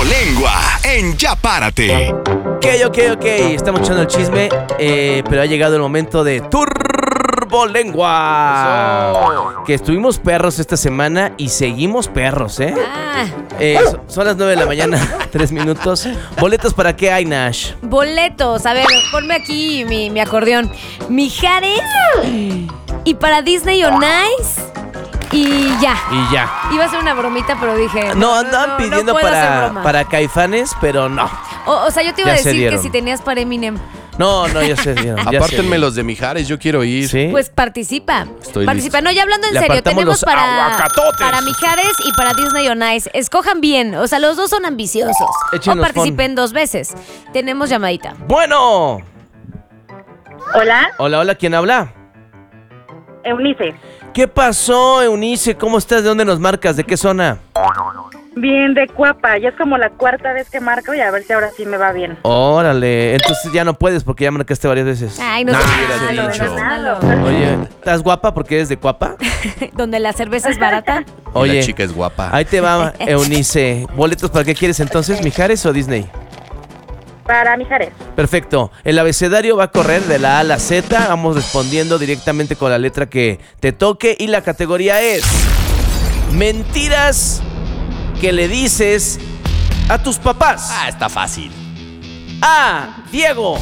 Turbolengua en Ya Párate. Ok. Estamos echando el chisme, pero ha llegado el momento de Turbolengua. Eso. Que estuvimos perros esta semana y seguimos perros, ¿eh? Son las 9 de la mañana, 3 minutos. ¿Boletos para qué hay, Nash? Boletos, a ver, ponme aquí mi acordeón. Mijares y para Disney on Ice y ya. Iba a ser una bromita, pero dije... No, andaban pidiendo puedo hacer broma. para Caifanes, pero no. O sea, yo te iba a Ya se decir que dieron. si tenías para Eminem. No, ya se dieron. ya se Apártenme dieron. los de Mijares, yo quiero ir. ¿Sí? Pues participa. Estoy Participa. listo. No, ya hablando en Le serio, apartamos tenemos los aguacatotes. para Mijares y para Disney on Ice. Escojan bien. O sea, los dos son ambiciosos. Échenos o participen 2 veces. Tenemos llamadita. Bueno. Hola, Hola, ¿quién habla? Eunice. ¿Qué pasó, Eunice? ¿Cómo estás? ¿De dónde nos marcas? ¿De qué zona? Bien de Cuapa, ya es como la 4ª vez que marco y a ver si ahora sí me va bien. Órale, entonces ya no puedes porque ya marcaste varias veces. Ay, no Nah, sé. hubieras dicho. Oye, ¿estás guapa porque eres de Cuapa? Donde la cerveza es barata. Oye, La chica es guapa. ahí te va, Eunice. ¿Boletos para qué quieres entonces, Mijares o Disney? Para Mijares. Perfecto. El abecedario va a correr de la A a la Z. Vamos respondiendo directamente con la letra que te toque. Y la categoría es mentiras que le dices a tus papás. Está fácil. A. Diego.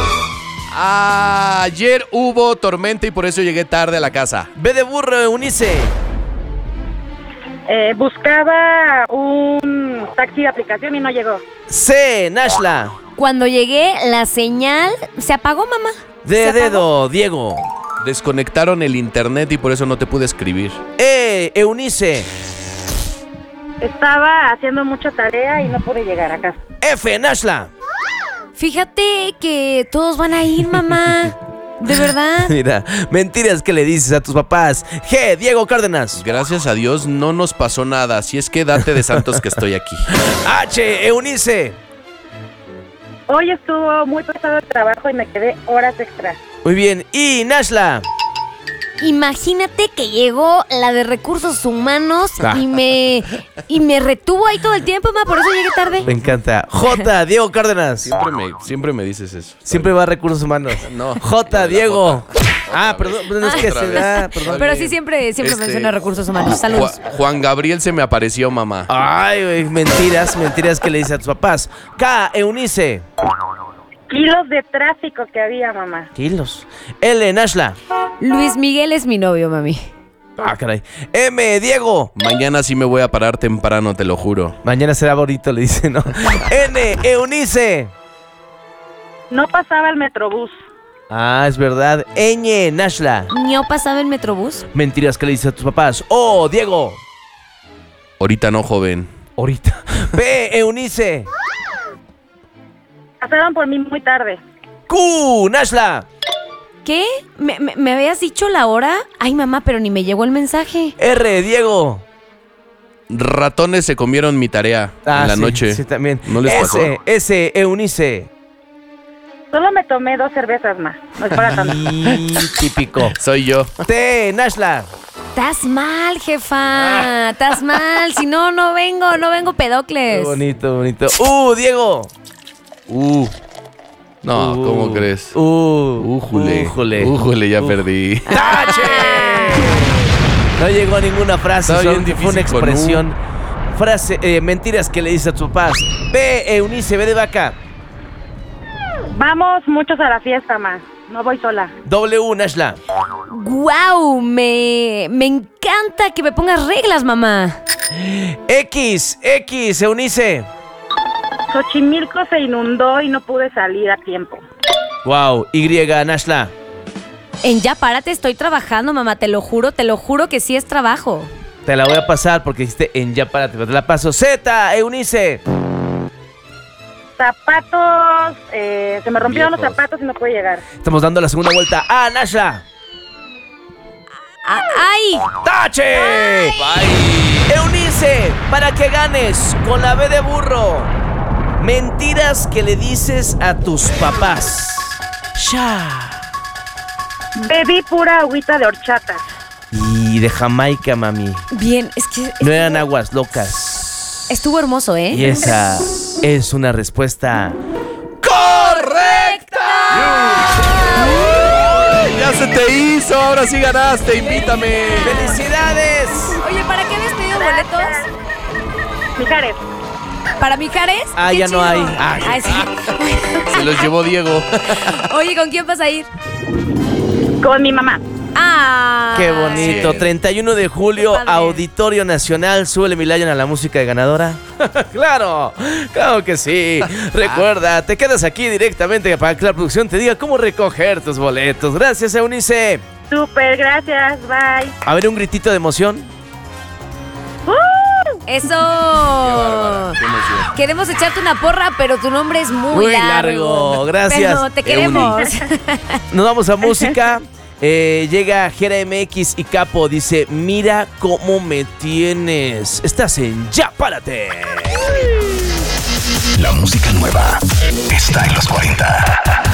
Ayer hubo tormenta y por eso llegué tarde a la casa. B de burro, Eunice. Buscaba un taxi de aplicación y no llegó. C. Nashla. Cuando llegué, la señal se apagó, mamá. D de dedo, Diego. Desconectaron el internet y por eso no te pude escribir. E. Eunice. Estaba haciendo mucha tarea y no pude llegar a casa. F. Nashla. Fíjate que todos van a ir, mamá. De verdad. Mira, mentiras que le dices a tus papás. G. Diego Cárdenas. Gracias a Dios no nos pasó nada, así es que date de santos que estoy aquí. H. Eunice. Hoy estuvo muy pesado el trabajo y me quedé horas extras. Muy bien. Y Nashla. Imagínate que llegó la de recursos humanos y me retuvo ahí todo el tiempo, mamá, por eso llegué tarde. Me encanta. J. Diego Cárdenas. Siempre me dices eso. Siempre va a recursos humanos. No. J. Diego. Otra Perdón, vez. es que Otra se vez. da. Perdón. Pero sí, siempre menciona recursos humanos. Saludos. Juan Gabriel se me apareció, mamá. Ay, güey, mentiras que le dices a tus papás. K. Eunice. Kilos de tráfico que había, mamá. Kilos. L. Nashla. Luis Miguel es mi novio, mami. Caray. M. Diego. Mañana sí me voy a parar temprano, te lo juro. Mañana será bonito, le dice, ¿no? N. Eunice. No pasaba el metrobús. Es verdad. Ñ. Nashla. ¿No pasaba el metrobús? Mentiras que le dices a tus papás. O. Diego. Ahorita no, joven. Ahorita. P. Eunice. Pasaron por mí muy tarde. Q. Nashla. ¿Qué? ¿Me habías dicho la hora? Ay, mamá, pero ni me llegó el mensaje. R. Diego. Ratones se comieron mi tarea en la sí, noche. Sí, también. ¿No les pasó? S. Eunice. Solo me tomé 2 cervezas más. No es para tanto. Típico. Soy yo. T. Nashla. Estás mal, jefa. Estás mal. Si no, no vengo pedocles. Bonito. Diego. No, ¿cómo crees? Újule. Újule, ya perdí. ¡Tache! No llegó a ninguna frase, Está solo bien fue una difícil con expresión. Frase, mentiras que le dices a tus papás. B. Eunice, B de vaca. Vamos muchos a la fiesta, ma. No voy sola. W. Nashla. ¡Guau! Me encanta que me pongas reglas, mamá. X. Eunice. Xochimilco se inundó y no pude salir a tiempo. Wow. Y. Nashla. En Ya Párate estoy trabajando, mamá. Te lo juro que sí es trabajo. Te la voy a pasar porque dijiste en Ya Párate, pero te la paso. Z. Eunice. Zapatos, se me rompieron los Viejos. zapatos y no pude llegar. Estamos dando la segunda vuelta. A. Nashla. ¡Ay! ¡Tache! Bye. Eunice, para que ganes con la B de burro. Mentiras que le dices a tus papás. Ya. Bebí pura agüita de horchata. Y de Jamaica, mami. Bien, es que... No eran aguas locas. Estuvo hermoso, ¿eh? Y esa es una respuesta ¡correcta! Ya se te hizo, ahora sí ganaste, invítame. ¡Felicidades! Oye, ¿para qué habías pedido boletos? Mijares. ¿Para Mijares? Ah, Qué ya no chido. hay. Ay, sí. Se los llevó Diego. Oye, ¿con quién vas a ir? Con mi mamá. Ah. ¡Qué bonito! Sí. 31 de julio, Qué padre. Auditorio Nacional. Súbele mi Lion a la música de ganadora. ¡Claro! ¡Claro que sí! Recuerda, te quedas aquí directamente para que la producción te diga cómo recoger tus boletos. Gracias, Eunice. Súper, gracias. Bye. A ver, un gritito de emoción. Eso. Qué emoción. Queremos echarte una porra, pero tu nombre es muy, Muy largo. Gracias, Pero te queremos. Nos vamos a música. Llega Jera MX y Capo. Dice, mira cómo me tienes. Estás en Ya Párate. La música nueva está